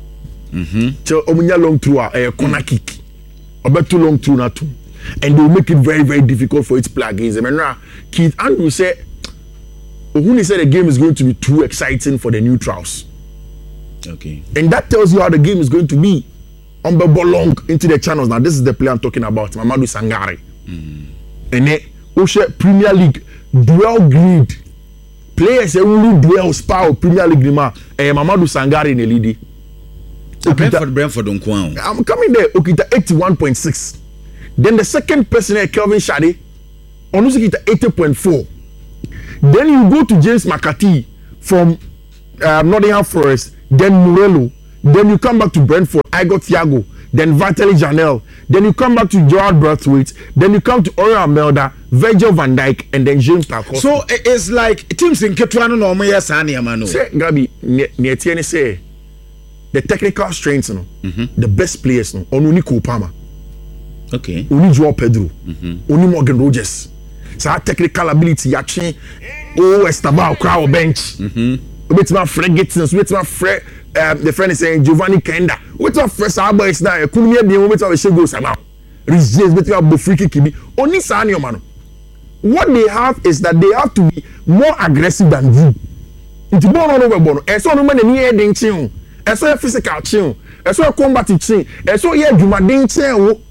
So omunya long throw a corner kick about too long through na too, and they will make it very very difficult for it to play against them. And now Keith Andrew said Ohuni said the game is going to be too exciting for the neutrals. Okay, and that tells you how the game is going to be on the ball long into the channels. Now this is the player I'm talking about, Mamadou Sangare. And then Oshe Premier League dual grid players who dual spar Premier League Mamadou Sangare in the lead. Brentford on Kwan. I'm coming there. Okita 81.6. Then the second person here, Kelvin Shade, Onusukita 80.4. Then you go to James McCarthy from Nottingham Forest, then Morello. Then you come back to Brentford, Igor Thiago, then Vitaly Janel. Then you come back to Gerard Brathwaite. Then you come to Oriol Melda, Virgil van Dijk, and then James Tarkowski. So it's like teams in Ketuano no more Sani Amano. Say, Gabi, Nietiene say. The technical strengths, the best players, only Kopama. Okay. Only Joao Pedro. Only Morgan Rogers. So our technical ability, actually, Estabao, crowd bench. With my Fred Gittins, with my Fred, the friend is saying Giovanni Kenda. With my first boys now, couldn't be with our Shego Sama. Resist with your Bufriki Kibi. Only Sanio man. What they have is that they have to be more aggressive than you. It's born all over Bono. And so no man any heading tune. Eso a physical chain, eso a combat chain, eso a jumadin chain.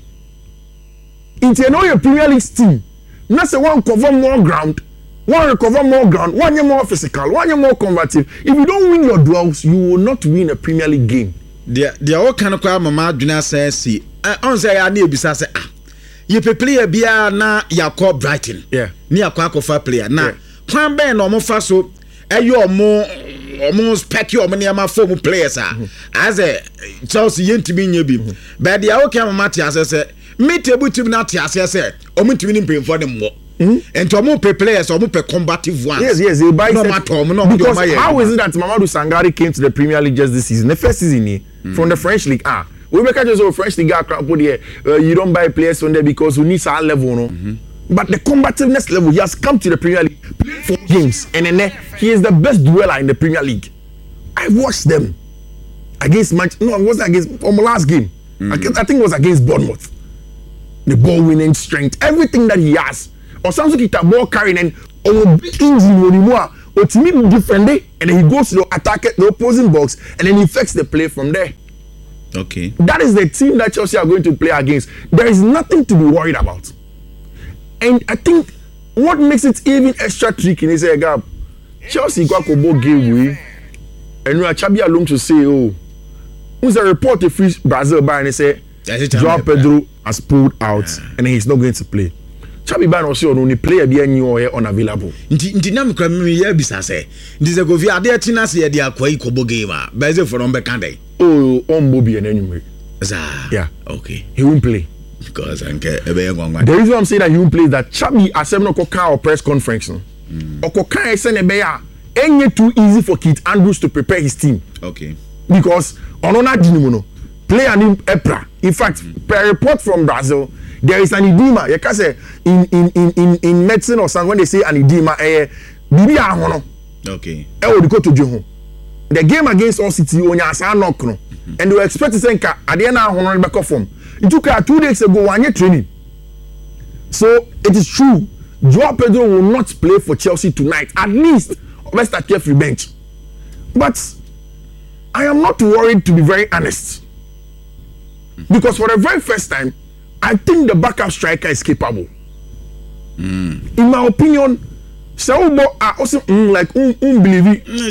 Into know your Premier League team. Not say one cover more ground, one recover more ground, one year more physical, one year more combative. If you don't win your duels, you will not win a Premier League game. They all kind of call Mama Duna says, see, on say I need bisa say you play a beer na ya call Brighton. Yeah. Near Quack player. Now, Plan Ben no more fast so you more almost pack your money my former players as a Chelsea yentimi nyebi but the okay Matthias say me table to not as say o me to win for them more and to more players or more combative ones. Yes they buy because how is it that Mamadou Sangare came to the Premier League just this season, the first season from the French League? We make just a French League put here you don't buy players from there because we need our level, no. But the combativeness level, he has come to the Premier League, played 4 games, and then he is the best dueller in the Premier League. I watched them against no, it wasn't against from the last game. I think it was against Bournemouth. The ball winning strength, everything that he has. Or something he ball carrying and or to me defend it, and then he goes to the attack the opposing box, and then he affects the play from there. Okay. That is the team that Chelsea are going to play against. There is nothing to be worried about. And I think what makes it even extra tricky is a gap. Chelsea got a ball game we, and we are Chabi alone to say, oh, who's a report to free Brazil by and they say, Joao Pedro has pulled out and he's not going to play. Chabi Ban also only player be new or unavailable. Ndinam kwame ye bisa say, ndize go via de tina say de akwa ikobo game a, beze for on bekande. Oh, on Bobby and anyway. Yeah. Okay. He won't play. Because the reason I'm saying that he will play that Chabi Asemno Koka or press conference. Or Koka Senebeya ain't too easy for Keith Andrews to prepare his team. Okay. Because Onona Dinimono play an EPRA. In fact, per report from Brazil, there is an edema. You can say in medicine or something when they say an edema, bibi ahono. Okay. Go to John. The game against All City on your son knock. And they were expecting to say at the end of the back form. It took her 2 days ago one year training. So it is true. Joao Pedro will not play for Chelsea tonight. At least let's start carefully bench. But I am not worried, to be very honest. Because for the very first time, I think the backup striker is capable. In my opinion, Saubo are also like believe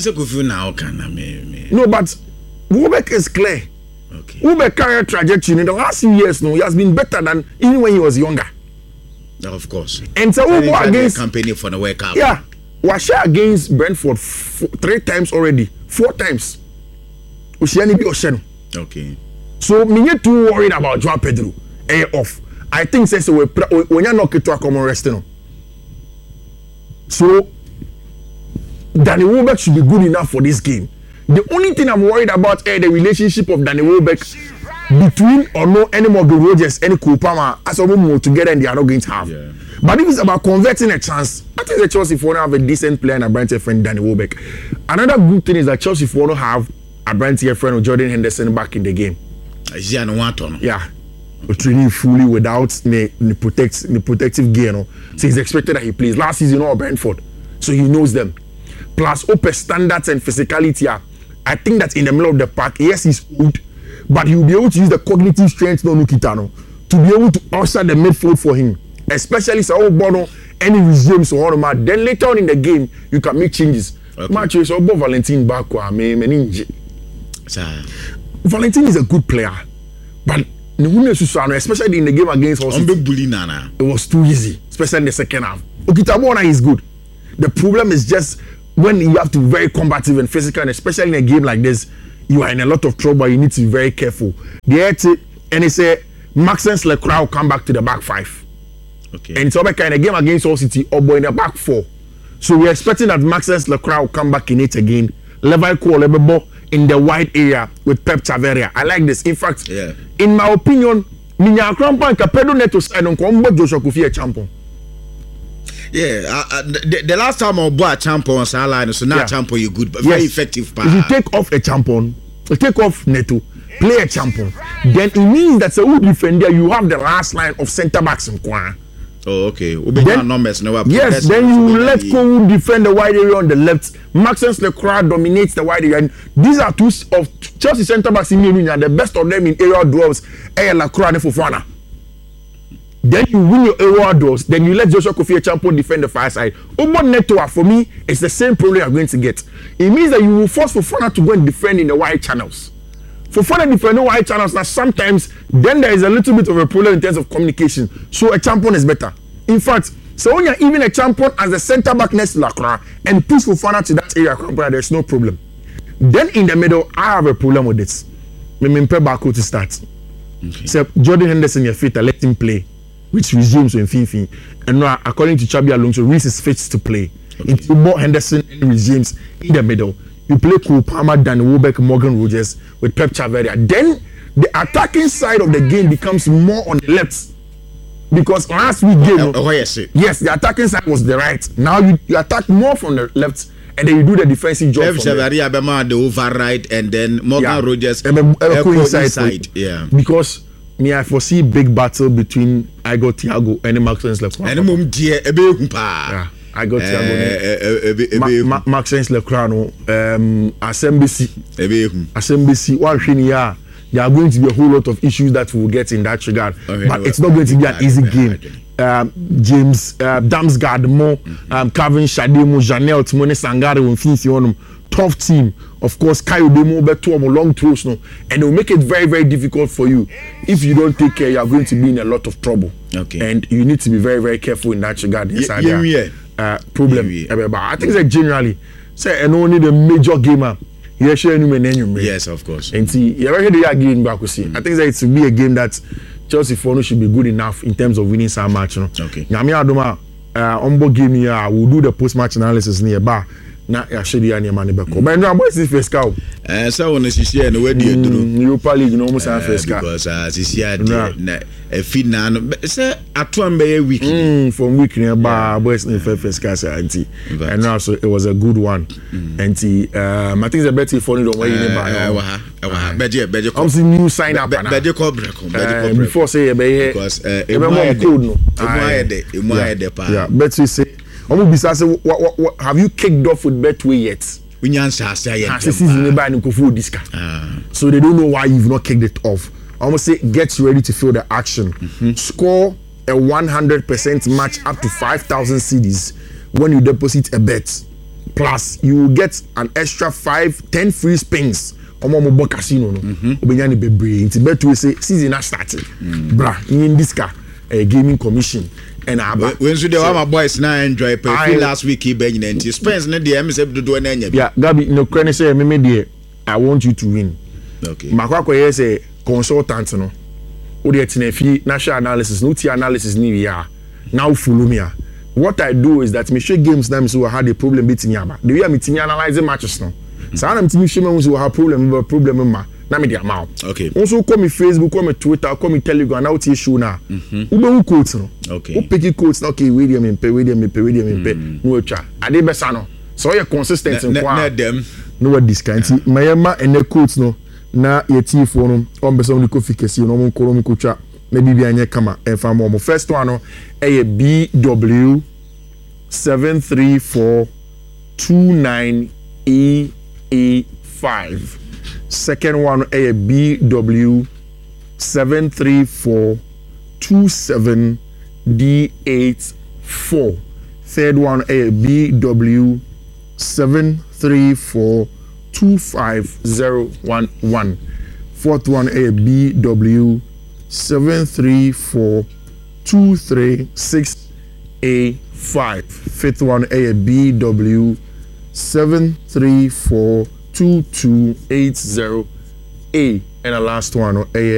it. No, but Wubek is clear. Okay. Wubek career trajectory in the last few years now, he has been better than even when he was younger. Of course. And so Wubek against campaigning for the World Cup. Yeah, was against Brentford 3 times already, 4 times. Okay. So me not too worried about Joao Pedro. Off. I think says we when you knock it to a common resting. So Danny Welbeck should be good enough for this game. The only thing I'm worried about is the relationship of Danny Welbeck between or no any Morgan Rogers, any Kupama, as a move together and they are not going to have. Yeah. But if it's about converting a chance, I think the Chelsea for have a decent player and a Brentford friend, Danny Welbeck. Another good thing is that Chelsea for have a Brentford friend, Jordan Henderson, back in the game. Yeah. Training fully without the protective gear. No? So he's expected that he plays. Last season, at Brentford. So he knows them. Plus, open standards and physicality. I think that in the middle of the park, yes, he's old, but he'll be able to use the cognitive strength to be able to usher the midfield for him. Especially so Bono, any resumes or all that. Then later on in the game, you can make changes. Okay. Match is about Valentin Bakwa, Valentin is a good player, but especially in the game against us, it was too easy, especially in the second half. Okitabona is good. The problem is just when you have to be very combative and physical, and especially in a game like this, you are in a lot of trouble. You need to be very careful. And they say Maxence Leclerc will come back to the back five. Okay. And it's in a game against All City or in the back four. So we're expecting that Maxence Leclerc will come back in it again. Levi Kuolebebo in the wide area with Pep Chaveria. I like this. In fact, in my opinion, Minya Krampa and Capedo Neto side on Combo Joshua Kofi a champion. Yeah, the last time I bought a champion on Salah, so now champion you good, but very effective. If you take off a champion, you take off Neto, play a champion, then it means that a good defender, you have the last line of centre backs in Kwan. Oh, okay. Yes, then you let Kowu defend the wide area on the left. Maxence Leclerc dominates the wide area. And these are two of Chelsea centre backs in Union. The best of them in aerial duels, Leclerc and Fofana. Then you win your aerial duels. Then you let Joshua Kofi Champion defend the far side. Omo Neto, for me, it's the same problem you're going to get. It means that you will force Fofana to go and defend in the wide channels. Fofana defend the wide channels. Now sometimes then there is a little bit of a problem in terms of communication. So a champion is better. In fact, so when you're even a champion as a centre back next to Lacroix and push Fofana to that area, there's no problem. Then in the middle, I have a problem with this. Mempe Bako to start. Okay. So Jordan Henderson, you're fit, let him play, which resumes in Finfin. And now, according to Chabi Alonso, Reece is fit to play. Okay. Until more Henderson resumes in the middle. You play Kupama, Danny Welbeck, Morgan Rogers with Pep Chaveria. Then the attacking side of the game becomes more on the left. Because last week game, yes, the attacking side was the right. Now you attack more from the left, and then you do the defensive job. Pep Chaveria, the override, and then Morgan Rogers inside. Yeah. Because I foresee big battle between Igor Thiago and Maxence Leclerc. I got Thiago. Maxence Leclerc, Assembly, one thing there are going to be a whole lot of issues that we'll get in that regard. Okay, but it's not going to be an easy game. James Damsgaard, Calvin Shademo, Janelle, Timone Sangare, Finfi, tough team. Of course, Kayo Demo, Beto, long throws, no, and it will make it very, very difficult for you. If you don't take care, you are going to be in a lot of trouble. Okay. And you need to be very, very careful in that regard. Problem. But I think that generally, say, and only the major gamer. Yes, of course. And see, you ever heard the game back? I think that it should be a game that Chelsea for should be good enough in terms of winning some match. Okay. Now, Ombo game here, we'll do the post-match analysis nearby. Now, I should be any money back. But now, what's this first cow? So, when this year, and where do you do? Europa League, you know, almost first cow. Because this year, a feed now, say, at 1 week. From week nearby, boys in first cow, and now, so it was a good one. And I think it's a better for you when you buy. I'm seeing new sign up. Before say, because yeah, but we say. What have you kicked off with Betway yet? So they don't know why you've not kicked it off. I almost say get ready to feel the action. Score a 100% match up to 5,000 cedis when you deposit a bet. Plus you will get an extra 10 free spins. Omo casino no. Obenyani bebre. Inti Betway say season has started. Bra in this car gaming commission. And when so my boys now enjoy last week he been in Spence na the MSF do any. Yeah, Gabi no credit say me I want you to win. Okay. Makwako say consultant no o de tena fi national analysis no ti analysis ni wi a now follow me a what I do is that me share games na me so had a problem betting aba the way me timi analyze matches no so na me timi share me so have problem ma na me dey am okay also call me Facebook call me Twitter call me Telegram na what issue na ube quotes no okay o pick quotes na okay we dey me pay no twa ade besa no so you consistent in kwa no what this kind mayema ene quotes no na yeti fo no on beso no kofi kesi no mo nkoro mo twa na bibia nye kama enfa mo first one no BW 73429EA5 second one BW 73427D84 third one BW 7342501 fourth one BW 7342365 fifth one BW 7342280A and the last one